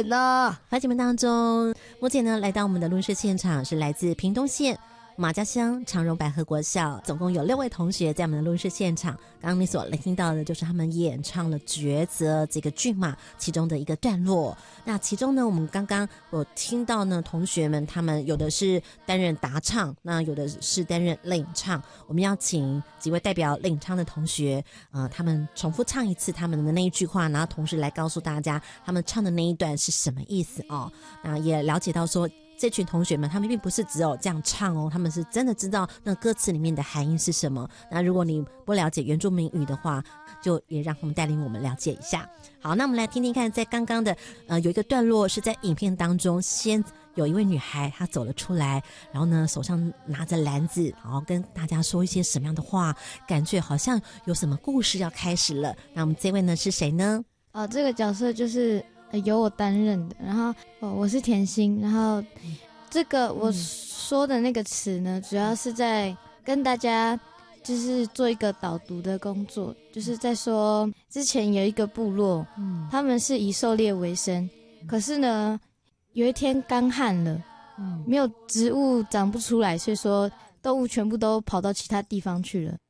呢。 在节目当中，目前呢来到我们的录制现场是来自屏东县马家乡长荣百合国校，总共有6位同学在我们的录制现场。刚刚你所听到的就是他们演唱了《抉择》这个剧嘛，其中的一个段落。那其中呢，我们刚刚有听到呢，同学们他们有的是担任答唱，那有的是担任领唱。我们要请几位代表领唱的同学，他们重复唱一次他们的那一句话，然后同时来告诉大家他们唱的那一段是什么意思哦。那也了解到说，这群同学们他们并不是只有这样唱哦，他们是真的知道那歌词里面的含义是什么。那如果你不了解原住民语的话，就也让他们带领我们了解一下。好，那我们来听听看，在刚刚的有一个段落是在影片当中，先有一位女孩她走了出来，然后呢手上拿着篮子，然后跟大家说一些什么样的话，感觉好像有什么故事要开始了。那我们这位呢是谁呢？ 这个角色就是由我担任的，然后我是甜心，然后这个我说的那个词呢，主要是在跟大家就是做一个导读的工作，就是在说之前有一个部落，他们是以狩猎为生，可是呢有一天干旱了，没有植物长不出来，所以说动物全部都跑到其他地方去了。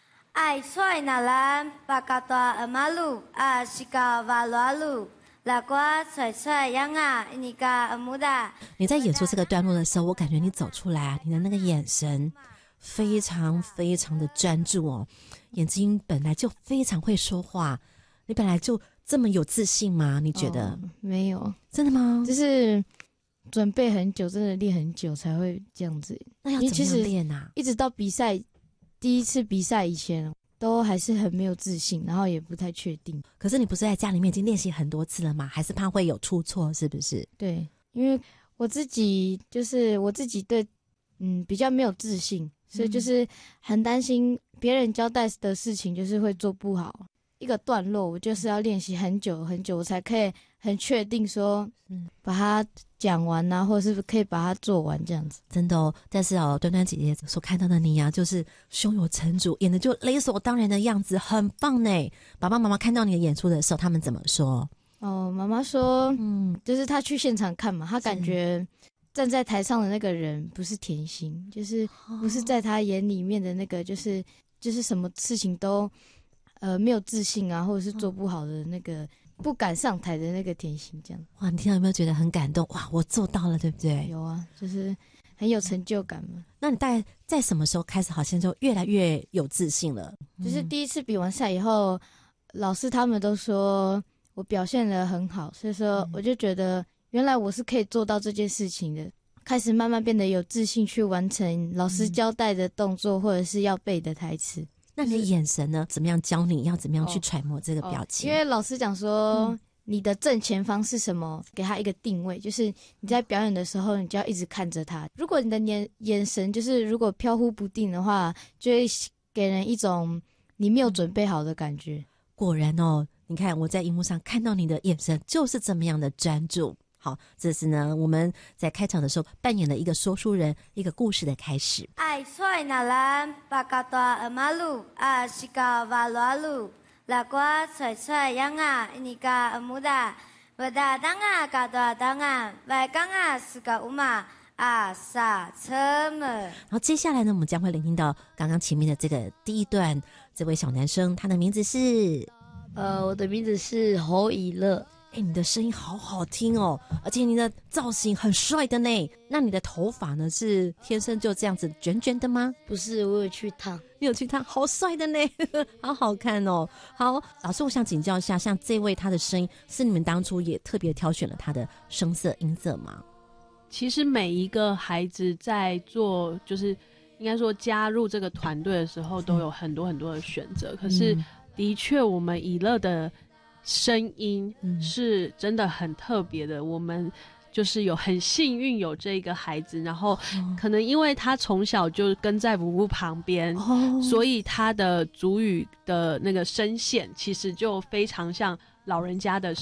ai soy nalan pakatwa amalu asika valualu lakwa soy soy yanga inika amuda。 你在演出这个段落的时候，我感觉你走出来啊，你的那个眼神非常非常的专注哦，眼睛本来就非常会说话，你本来就这么有自信吗？你觉得？ 没有。 真的吗？ 就是准备很久，真的练很久才会这样子。 那要怎么样练啊？ 一直到比赛第一次比赛以前，都还是很没有自信，然后也不太确定。 可是你不是在家里面已经练习很多次了吗？还是怕会有出错，是不是？ 对，因为我自己对比较没有自信，所以就是很担心别人交代的事情就是会做不好。一个段落我就是要练习很久很久，我才可以很确定说把它讲完啊，或者是可以把它做完这样子。 真的哦。但是端端姐姐所看到的你啊，就是胸有成竹，演的就理所当然的样子，很棒呢。爸爸妈妈看到你的演出的时候，他们怎么说？ 妈妈说就是她去现场看嘛，她感觉站在台上的那个人不是甜心，就是不是在她眼里面的那个就是什么事情都没有自信啊，或者是做不好的那个不敢上台的那个甜心这样。 哇，你听到有没有觉得很感动？哇，我做到了，对不对？ 有啊，就是很有成就感嘛。 那你大概在什么时候开始好像就越来越有自信了？ 就是第一次比完赛以后，老师他们都说我表现得很好，所以说我就觉得原来我是可以做到这件事情的，开始慢慢变得有自信去完成老师交代的动作或者是要背的台词。 那你的眼神呢？怎么样教你要怎么样去揣摩这个表情？ 因为老师讲说你的正前方是什么，给他一个定位，就是你在表演的时候你就要一直看着他，如果你的眼神就是如果飘忽不定的话，就会给人一种你没有准备好的感觉。 果然哦，你看我在荧幕上看到你的眼神就是这么样的专注。好，这是呢我们在开场的时候扮演了一个说书人，一个故事的开始。 ai soy nalan pakatwa amalu asika valualu lakwa soy soy yanga inika amuda bada danga katwa danga baikanga suka uma asa cheme。 然后接下来呢，我们将会聆听到刚刚前面的这个第一段，这位小男生他的名字是我的名字是侯以乐。 你的声音好好听哦，而且你的造型很帅的呢。那你的头发呢，是天生就这样子卷卷的吗？ 不是，我有去烫。 你有去烫，好帅的呢好好看哦。好，老师我想请教一下，像这位他的声音是你们当初也特别挑选了他的声色音色吗？ 其实每一个孩子在做就是应该说加入这个团队的时候都有很多很多的选择，可是的确我们以乐的声音是真的很特别的，我们就是有很幸运有这个孩子，然后可能因为他从小就跟在伯伯旁边，所以他的族语的那个声线其实就非常像老人家的